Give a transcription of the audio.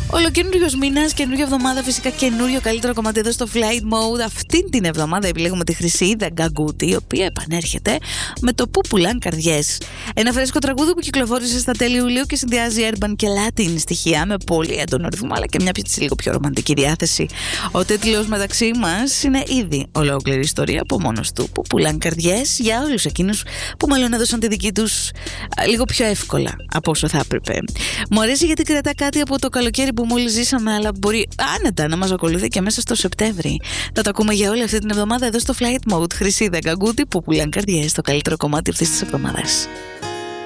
Ολοκαινούριο μήνα, καινούργια εβδομάδα, φυσικά καινούριο καλύτερο κομμάτι εδώ στο Flight Mode. Αυτήν την εβδομάδα επιλέγουμε τη Χρυσίδα Γκαγκούτη, η οποία επανέρχεται με το Που πουλάν καρδιές. Ένα φρέσκο τραγούδι που κυκλοφόρησε στα τέλη Ιουλίου και συνδυάζει urban και latin στοιχεία με πολύ έντονο ρυθμό, αλλά και μια λίγο πιο ρομαντική διάθεση. Ο τίτλος μεταξύ μας είναι ήδη ολόκληρη ιστορία από μόνος του. Που πουλάν καρδιές για όλους εκείνους που μάλλον έδωσαν τη δική τους λίγο πιο εύκολα από όσο θα έπρεπε. Μου αρέσει γιατί κρατά κάτι από το καλοκαίρι που μόλις ζήσαμε, αλλά μπορεί άνετα να μας ακολουθεί και μέσα στο Σεπτέμβρη. Θα το ακούμε για όλη αυτή την εβδομάδα εδώ στο Flight Mode. Χρυσίδα Γκαγκούτη, Που πουλάν καρδιές, το καλύτερο κομμάτι αυτής της εβδομάδας.